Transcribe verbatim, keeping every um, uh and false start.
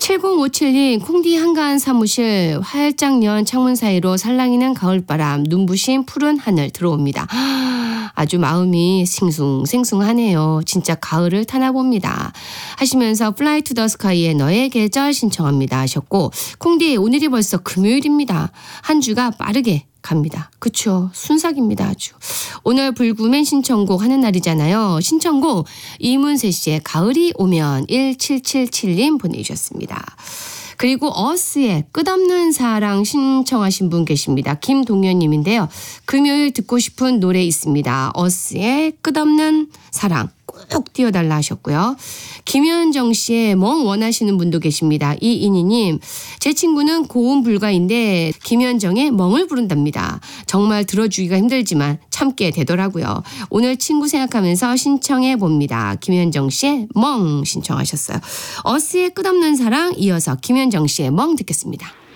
칠공오칠님 콩디 한가한 사무실 활짝 연 창문 사이로 살랑이는 가을바람 눈부신 푸른 하늘 들어옵니다. 아주 마음이 싱숭생숭하네요. 진짜 가을을 타나 봅니다. 하시면서 플라이 투 더 스카이의 너의 계절 신청합니다 하셨고 콩디 오늘이 벌써 금요일입니다. 한 주가 빠르게 갑니다. 그쵸. 순삭입니다. 아주. 오늘 불구맨 신청곡 하는 날이잖아요. 신청곡 이문세 씨의 가을이 오면 일칠칠칠님 보내주셨습니다. 그리고 어스의 끝없는 사랑 신청하신 분 계십니다. 김동현님인데요. 금요일 듣고 싶은 노래 있습니다. 어스의 끝없는 사랑 꼭 띄워달라 하셨고요. 김현정 씨의 멍 원하시는 분도 계십니다. 이인희님, 제 친구는 고음 불가인데 김현정의 멍을 부른답니다. 정말 들어주기가 힘들지만 참게 되더라고요. 오늘 친구 생각하면서 신청해 봅니다. 김현정 씨의 멍 신청하셨어요. 어스의 끝없는 사랑 이어서 김현정 씨의 멍 듣겠습니다.